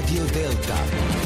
Radio Delta.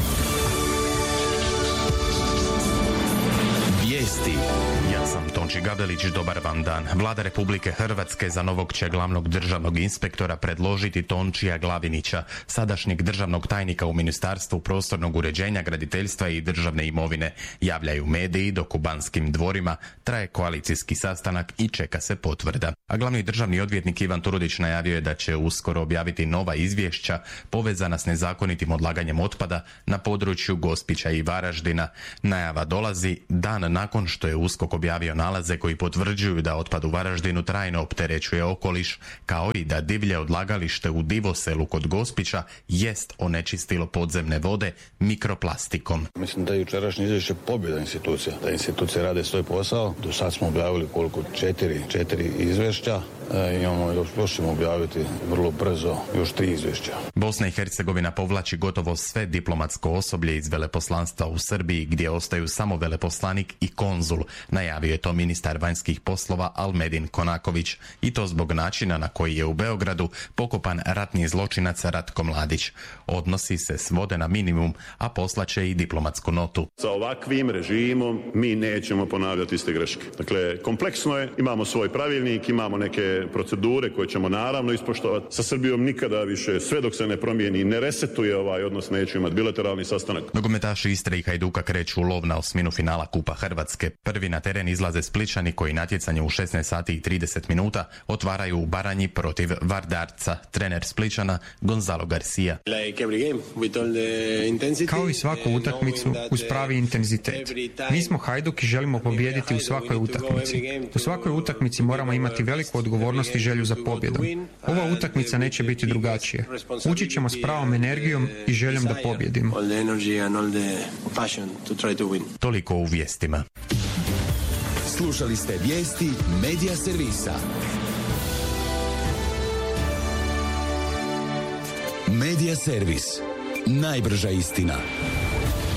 Vijesti. Ja sam Tonči Gavelić, dobar vam dan. Vlada Republike Hrvatske za novog će glavnog državnog inspektora predložiti Tončija Glavinića, sadašnjeg državnog tajnika u Ministarstvu prostornog uređenja, graditeljstva i državne imovine. Javljaju mediji, dok u Banskim dvorima traje koalicijski sastanak i čeka se potvrda. A glavni državni odvjetnik Ivan Turudić najavio je da će uskoro objaviti nova izvješća povezana s nezakonitim odlaganjem otpada na području Gospića i Varaždina. Najava dolazi dan nakon što je USKOK objavio nalaze koji potvrđuju da otpad u Varaždinu trajno opterećuje okoliš, kao i da divlje odlagalište u Divoselu kod Gospića jest onečistilo podzemne vode mikroplastikom. Mislim da je jučerašnje izvješće pobjeda institucija, da institucije rade svoj posao. Do sad smo objavili četiri izvješća. Još ćemo objaviti vrlo brzo još 3 izvješća. Bosna i Hercegovina povlači gotovo sve diplomatsko osoblje iz veleposlanstva u Srbiji, gdje ostaju samo veleposlanik i konzul. Najavio je to ministar vanjskih poslova Almedin Konaković, i to zbog načina na koji je u Beogradu pokopan ratni zločinac Ratko Mladić. Odnosi se svode na minimum, a poslaće i diplomatsku notu. Sa ovakvim režimom mi nećemo ponavljati iste greške. Dakle, kompleksno je, imamo svoj pravilnik, imamo neke procedure koje ćemo naravno ispoštovati. Sa Srbijom nikada više, sve dok se ne promijeni, ne resetuje ovaj odnos, neću imati bilateralni sastanak. Nogometaši Istre i Hajduka kreću u lov na osminu finala Kupa Hrvatske. Prvi na teren izlaze Splićani koji natjecanje u 16 sati i 30 minuta otvaraju u Baranji protiv Vardarca. Trener Splićana Gonzalo Garcia. Kao i svaku utakmicu uz pravi intenzitet. Mi smo Hajduk i želimo pobijediti u svakoj utakmici. U svakoj utakmici moramo imati veliku odgovornost i želju za pobjedom. Ova utakmica neće biti drugačije. Učit ćemo s pravom energijom i željom da pobjedimo. Toliko u vijestima. Slušali ste vijesti Medija servisa. Medija servis. Najbrža istina.